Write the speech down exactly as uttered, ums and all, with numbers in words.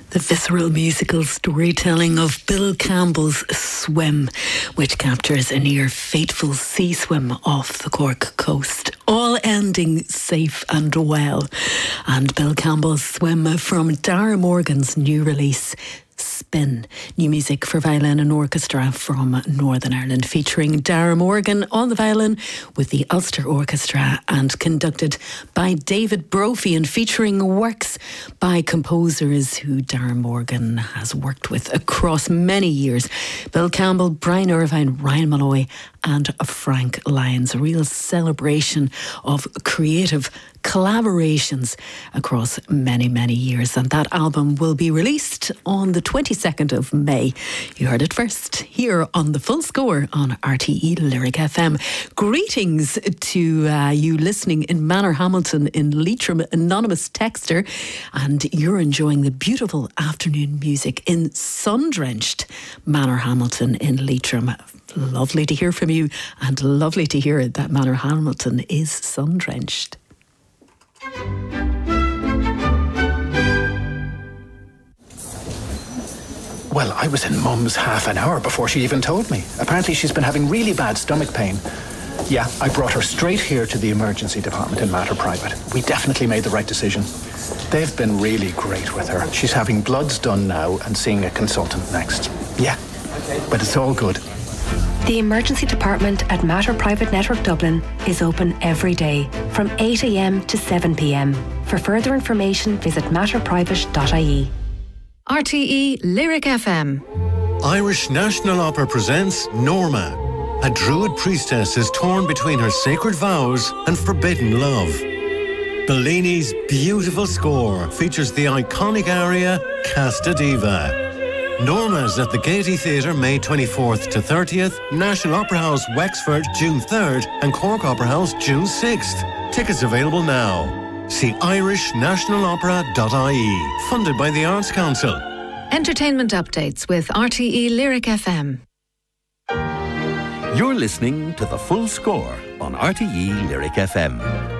The visceral musical storytelling of Bill Campbell's Swim, which captures a near fateful sea swim off the Cork coast, all ending safe and well. And Bill Campbell's Swim from Dara Morgan's new release, Spin, new music for violin and orchestra from Northern Ireland, featuring Dara Morgan on the violin with the Ulster Orchestra and conducted by David Brophy, and featuring works by composers who Dara Morgan has worked with across many years. Bill Campbell, Brian Irvine, Ryan Malloy and Frank Lyons. A real celebration of creative collaborations across many, many years. And that album will be released on the twenty-second of May. You heard it first here on The Full Score on R T E Lyric F M. Greetings to uh, you listening in Manorhamilton in Leitrim, anonymous texter. And you're enjoying the beautiful afternoon music in sun-drenched Manorhamilton in Leitrim. Lovely to hear from you, and lovely to hear that Manorhamilton is sun-drenched. Well, I was in Mum's half an hour before she even told me. Apparently she's been having really bad stomach pain. Yeah, I brought her straight here to the emergency department in Mater Private. We definitely made the right decision. They've been really great with her. She's having bloods done now and seeing a consultant next. Yeah, but it's all good. The emergency department at Mater Private Network Dublin is open every day from eight a m to seven p m. For further information, visit mater private dot I E. R T E Lyric F M. Irish National Opera presents Norma. A druid priestess is torn between her sacred vows and forbidden love. Bellini's beautiful score features the iconic aria Casta Diva. Norma's at the Gaiety Theatre May twenty-fourth to thirtieth, National Opera House Wexford June third and Cork Opera House June sixth. Tickets available now. See irish national opera dot I E, funded by the Arts Council. Entertainment updates with R T E Lyric F M. You're listening to The Full Score on R T E Lyric F M.